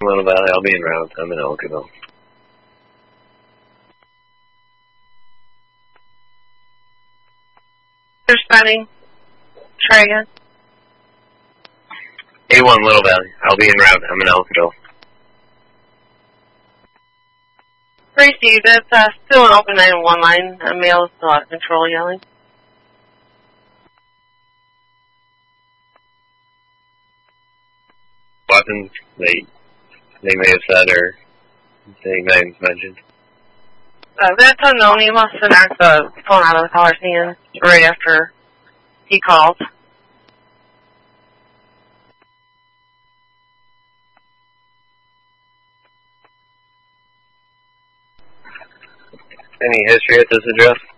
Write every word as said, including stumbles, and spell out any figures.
Little Valley, I'll be in route. I'm in Ellicottville. Responding. Try again. A one Little Valley, I'll be in route. I'm in Ellicottville. Received. It's uh, still an open nine one line. A male is still out of control yelling. Weapons, they, they may have said, or they may have mentioned. Uh, that's unknown. He must have knocked the phone out of the caller's hand right after he called. Any history at this address?